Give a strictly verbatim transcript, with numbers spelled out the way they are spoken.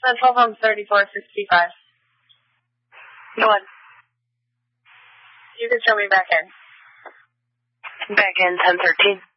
Central home thirty-four sixty-five. Go on. You can show me back in. Back in ten thirteen.